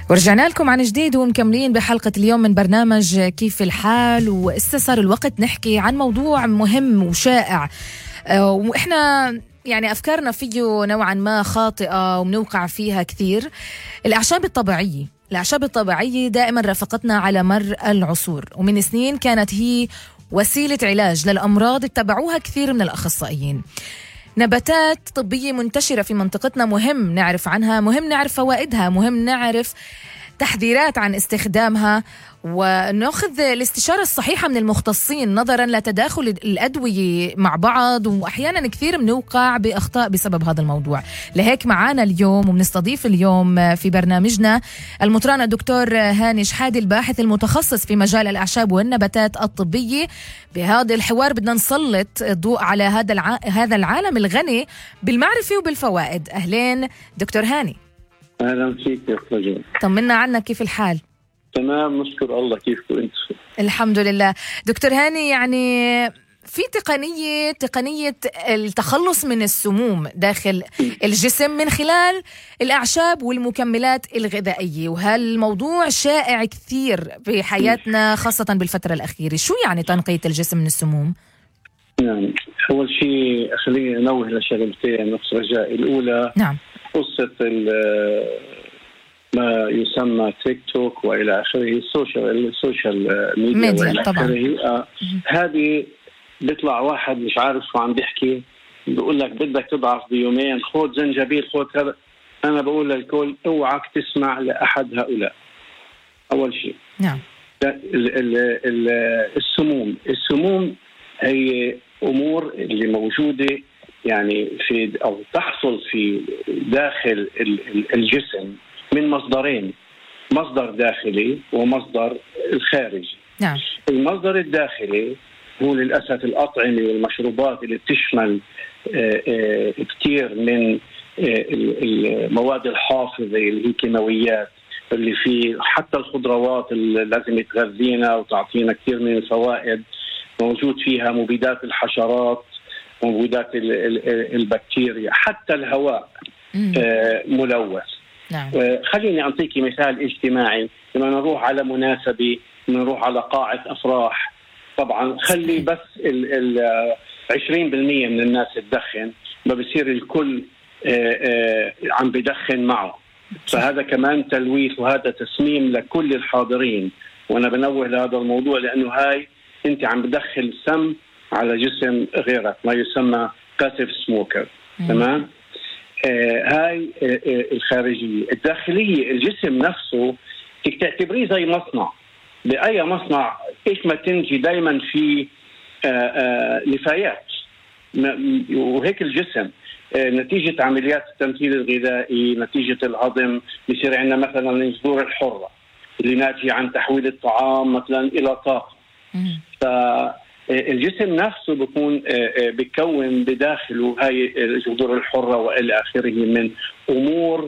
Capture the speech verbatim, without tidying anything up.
ورجعنا لكم عن جديد ومكملين بحلقة اليوم من برنامج كيف الحال. واستسر الوقت نحكي عن موضوع مهم وشائع، وإحنا يعني أفكارنا فيه نوعا ما خاطئة ومنوقع فيها كثير. الأعشاب الطبيعية الأعشاب الطبيعية دائما رافقتنا على مر العصور، ومن سنين كانت هي وسيلة علاج للأمراض اتبعوها كثير من الأخصائيين. نباتات طبية منتشرة في منطقتنا، مهم نعرف عنها، مهم نعرف فوائدها، مهم نعرف تحذيرات عن استخدامها، ونأخذ الاستشارة الصحيحة من المختصين نظرا لتداخل الأدوية مع بعض، وأحيانا كثير منوقع بأخطاء بسبب هذا الموضوع. لهيك معانا اليوم وبنستضيف اليوم في برنامجنا المطران الدكتور هاني شحادي، الباحث المتخصص في مجال الأعشاب والنباتات الطبية. بهذا الحوار بدنا نسلط الضوء على هذا الع... هذا العالم الغني بالمعرفة وبالفوائد. أهلين دكتور هاني. أهلا فيك يا رجل. طمنا عنك، كيف الحال؟ تمام نشكر الله، كيفكم انتم؟ الحمد لله. دكتور هاني، يعني في تقنية تقنية التخلص من السموم داخل الجسم من خلال الأعشاب والمكملات الغذائية، وهالموضوع شائع كثير في حياتنا خاصة بالفترة الأخيرة. شو يعني تنقية الجسم من السموم؟ نعم، أول شيء خليني أنوه لشغلتين نفس رجاء. الأولى نعم قصة ما يسمى تيك توك وإلى آخره، السوشيال السوشيال ميديا وإلى آخره. آه هذه بيطلع واحد مش عارف شو عم بيحكي، بيقول لك بدك تضعف بيومين، خذ زنجبيل، خذ كذا. أنا بقول للكل اوعك تسمع لأحد هؤلاء. أول شيء نعم السموم السموم هي أمور اللي موجودة يعني في أو تحصل في داخل الجسم من مصدرين، مصدر داخلي ومصدر الخارجي. نعم. المصدر الداخلي هو للأسف الأطعمة والمشروبات اللي بتشمل كتير من المواد الحافظة اللي هي كيماويات، اللي في حتى الخضروات اللي لازم تغذينا وتعطينا كتير من الفوائد، موجود فيها مبيدات الحشرات، مبيدات البكتيريا، حتى الهواء ملوث. نعم. خليني أعطيك مثال اجتماعي. لما نروح على مناسبة، نروح على قاعة أفراح، طبعا خلي بس ال عشرين بالمية من الناس تدخن، ما بصير الكل عم بدخن معه، فهذا كمان تلويث وهذا تسميم لكل الحاضرين. وأنا بنوه لهذا الموضوع لأنه هاي أنت عم بدخل سم على جسم غيرك، ما يسمى باسيف سموكر. تمام. آه هاي آه آه الخارجية. الداخلية الجسم نفسه تعتبريه زي مصنع. بأي مصنع إيش ما تنجي دايما في آه آه نفايات، وهيك الجسم آه نتيجة عمليات التمثيل الغذائي، نتيجة الهضم، بيصير عندنا مثلا الجذور الحرة اللي ناتجة عن تحويل الطعام مثلا إلى طاقة. فالجسم نفسه بيكون بيكون بداخله هاي الجذور الحرة وإلى آخره من أمور